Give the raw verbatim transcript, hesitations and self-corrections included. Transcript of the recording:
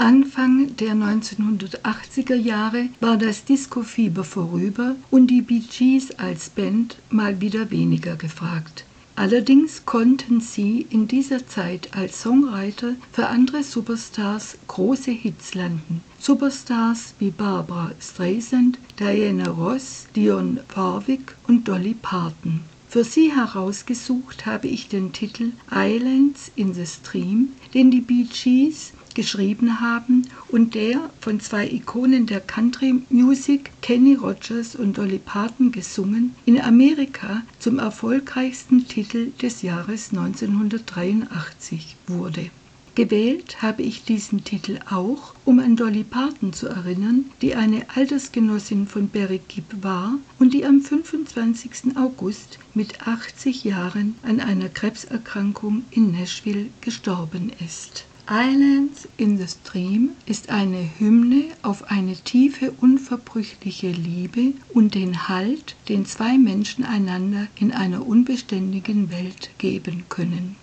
Anfang der neunzehnhundertachtziger Jahre war das Disco-Fieber vorüber und die Bee Gees als Band mal wieder weniger gefragt. Allerdings konnten sie in dieser Zeit als Songwriter für andere Superstars große Hits landen. Superstars wie Barbra Streisand, Diana Ross, Dionne Warwick und Dolly Parton. Für sie herausgesucht habe ich den Titel Islands in the Stream, den die Bee Gees geschrieben haben und der von zwei Ikonen der Country Music, Kenny Rogers und Dolly Parton gesungen, in Amerika zum erfolgreichsten Titel des Jahres neunzehnhundertdreiundachtzig wurde. Gewählt habe ich diesen Titel auch, um an Dolly Parton zu erinnern, die eine Altersgenossin von Barry Gibb war und die am fünfundzwanzigsten August mit achtzig Jahren an einer Krebserkrankung in Nashville gestorben ist. Islands in the Stream ist eine Hymne auf eine tiefe, unverbrüchliche Liebe und den Halt, den zwei Menschen einander in einer unbeständigen Welt geben können.